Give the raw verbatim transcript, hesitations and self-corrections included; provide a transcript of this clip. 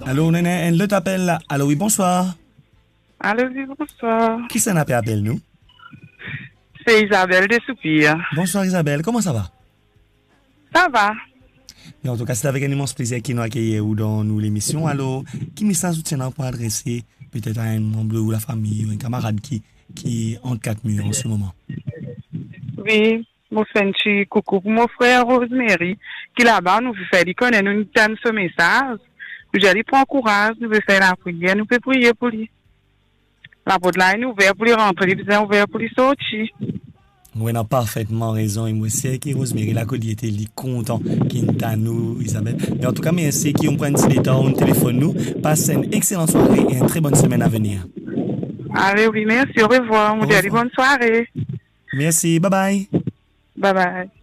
Allô, on a un autre appel là. Allô, oui, bonsoir. Allô, oui, bonsoir. Qui s'en appelle appel nous? C'est Isabelle de Soupir. Bonsoir Isabelle, comment ça va? Ça va. Et en tout cas, c'est avec un immense plaisir qu'il nous accueille dans nous l'émission. Alors, qui message soutien pour adresser peut-être à un membre ou la famille ou un camarade qui, qui est en quatre murs en ce moment? Oui, moi fais un petit coucou pour mon frère Rosemary, qui là-bas nous fait il connaît nous donne ce message. Nous allons prendre courage, nous veut faire la prière, nous pouvons prier pour lui. La porte là est ouverte pour lui rentrer, il est ouvert pour lui sortir. Oui, on a parfaitement raison. Et moi, c'est que Rosemary, la collier était content qu'il t'a nous, Isabelle. Mais en tout cas, merci qui ont pris un petit temps, on téléphone nous. Passez une excellente soirée et une très bonne semaine à venir. Allez, oui, merci, au revoir. On vous dit bonne soirée. Merci, bye bye. Bye bye.